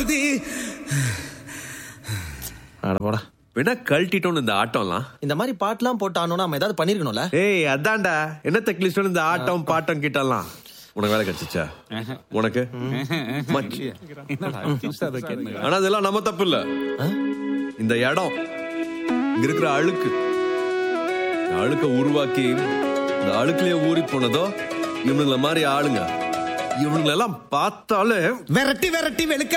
வருது. அட போடா, வேணா கழட்டிட்டோன்னு இந்த ஆட்டம்லாம். இந்த மாதிரி பாட்டுலாம் போட்டானோன்னா நம்ம ஏதாவது பண்ணிருக்கணும்ல. ஏய் அதான்டா, என்ன தெக்லிஸ்டோன்னு இந்த ஆட்டம் பாட்டம் கிட்டலாம். உனக்கு வேலை கிடைச்சிச்சா? உனக்கு ஆனா அதெல்லாம் நம்ம தப்பு இல்ல. இந்த இடம், இங்க இருக்கிற அழுக்கு, இந்த அழுக்க உருவாக்கி இந்த அழுக்குலயே ஊறி போனதோ இவனுங்கள மாதிரி ஆளுங்க. இவனுங்களெல்லாம் பார்த்தாலே விரட்டி விரட்டி வெளுக்க